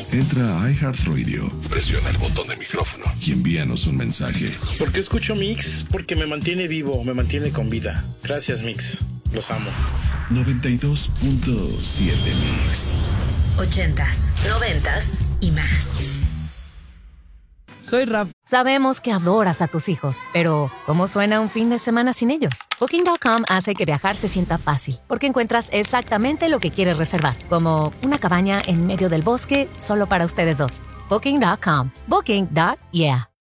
Entra a iHeartRadio, presiona el botón de micrófono y envíanos un mensaje. ¿Por qué escucho Mix? Porque me mantiene vivo, me mantiene con vida. Gracias, Mix. Los amo. 92.7 Mix. 80s, 90s y más. Soy Raf. Sabemos que adoras a tus hijos, pero ¿cómo suena un fin de semana sin ellos? Booking.com hace que viajar se sienta fácil, porque encuentras exactamente lo que quieres reservar, como una cabaña en medio del bosque solo para ustedes dos. Booking.com. Booking.yeah.